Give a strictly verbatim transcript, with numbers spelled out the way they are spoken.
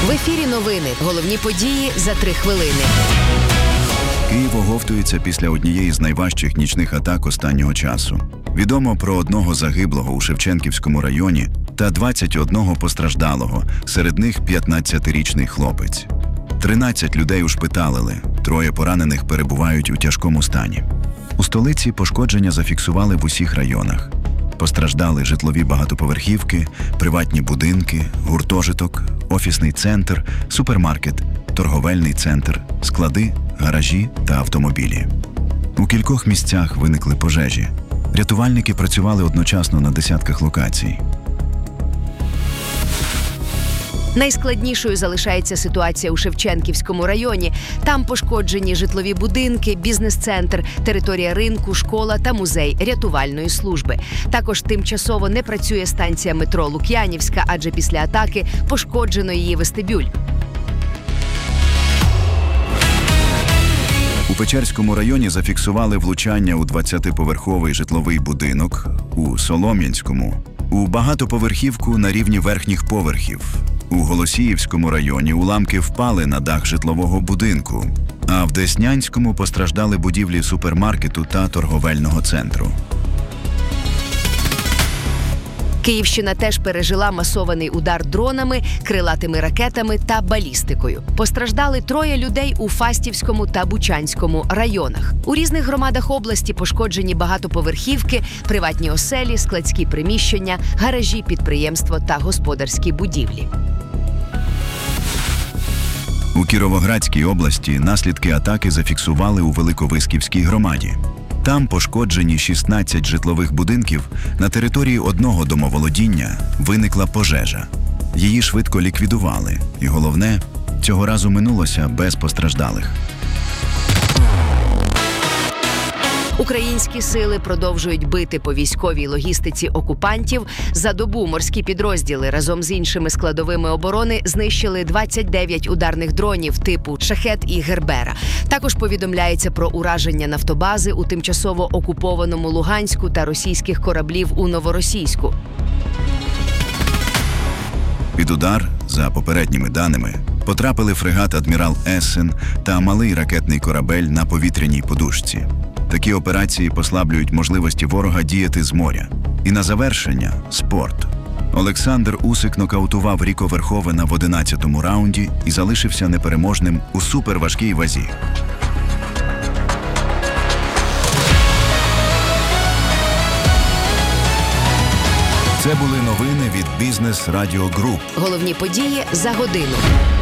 В ефірі новини. Головні події за три хвилини. Київ оговтується після однієї з найважчих нічних атак останнього часу. Відомо про одного загиблого у Шевченківському районі та двадцять одного постраждалого, серед них п'ятнадцятирічний хлопець. тринадцять людей ушпиталили, троє поранених перебувають у тяжкому стані. У столиці пошкодження зафіксували в усіх районах. Постраждали житлові багатоповерхівки, приватні будинки, гуртожиток, офісний центр, супермаркет, торговельний центр, склади, гаражі та автомобілі. У кількох місцях виникли пожежі. Рятувальники працювали одночасно на десятках локацій. Найскладнішою залишається ситуація у Шевченківському районі. Там пошкоджені житлові будинки, бізнес-центр, територія ринку, школа та музей рятувальної служби. Також тимчасово не працює станція метро Лук'янівська, адже після атаки пошкоджено її вестибюль. У Печерському районі зафіксували влучання у двадцятиповерховий житловий будинок, у Солом'янському, у багатоповерхівку на рівні верхніх поверхів. У Голосіївському районі уламки впали на дах житлового будинку, а в Деснянському постраждали будівлі супермаркету та торговельного центру. Київщина теж пережила масований удар дронами, крилатими ракетами та балістикою. Постраждали троє людей у Фастівському та Бучанському районах. У різних громадах області пошкоджені багатоповерхівки, приватні оселі, складські приміщення, гаражі, підприємства та господарські будівлі. У Кіровоградській області наслідки атаки зафіксували у Великовисківській громаді. Там пошкоджені шістнадцять житлових будинків, на території одного домоволодіння виникла пожежа. Її швидко ліквідували. І головне, цього разу минулося без постраждалих. Українські сили продовжують бити по військовій логістиці окупантів. За добу морські підрозділи разом з іншими складовими оборони знищили двадцять дев'ять ударних дронів типу «Шахет» і «Гербера». Також повідомляється про ураження нафтобази у тимчасово окупованому Луганську та російських кораблів у Новоросійську. Під удар, за попередніми даними, потрапили фрегат «Адмірал Ессен» та малий ракетний корабель на повітряній подушці. Такі операції послаблюють можливості ворога діяти з моря. І на завершення – спорт. Олександр Усик нокаутував Ріко Верховена в одинадцятому раунді і залишився непереможним у суперважкій вазі. Це були новини від Бізнес Радіо Груп. Головні події за годину.